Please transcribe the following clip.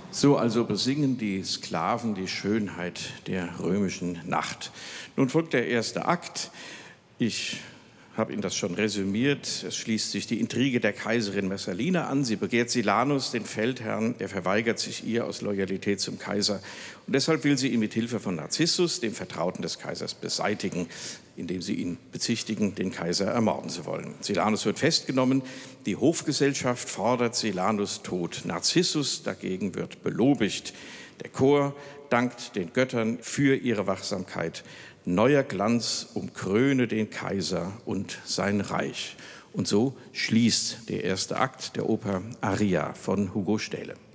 So also besingen die Sklaven die Schönheit der römischen Nacht. Nun folgt der erste Akt. Ich habe Ihnen das schon resümiert. Es schließt sich die Intrige der Kaiserin Messalina an. Sie begehrt Silanus, den Feldherrn. Er verweigert sich ihr aus Loyalität zum Kaiser. Und deshalb will sie ihn mit Hilfe von Narzissus, dem Vertrauten des Kaisers, beseitigen, indem sie ihn bezichtigen, den Kaiser ermorden zu wollen. Silanus wird festgenommen. Die Hofgesellschaft fordert Silanus Tod. Narzissus dagegen wird belobigt. Der Chor dankt den Göttern für ihre Wachsamkeit. Neuer Glanz umkröne den Kaiser und sein Reich. Und so schließt der erste Akt der Oper Aria von Hugo Stähle.